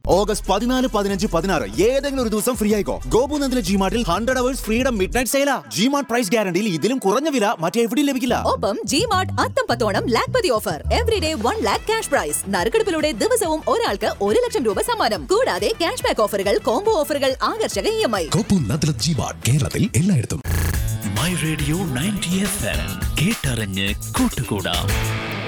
August 14, 15, 16 ഏതെങ്കിലും ഒരു ദിവസം ഫ്രീ ആയിക്കോ. ഗോപുനന്ദിലെ ജിമാർട്ടിൽ 100 hours freedom mid night സെയിലാ. G-Mart price ഗ്യാരണ്ടിയിൽ ഇതിലും കുറഞ്ഞ വില മറ്റെവിടെയും ലഭിക്കില്ല. ഒപ്പം G-Mart അത്തംപത്തോണം Lakhpati offer. Everyday 1 lakh cash prize. നറുക്കെടുപ്പിലൂടെ ദിവസവും ഒരാൾക്ക് 1 ലക്ഷം രൂപ സമ്മാനം. കൂടാതെ ക്യാഷ് ബാക്ക് ഓഫറുകൾ, കോംബോ ഓഫറുകൾ, ആകർഷക EMI. ഗോപുനന്ദിലെ ജിമാർട്ട് കേരളത്തിൽ എല്ലായിടത്തും. മൈ റേഡിയോ 90 FM കേട്ടറിഞ്ഞ് കൂട്ടുകൂടാം.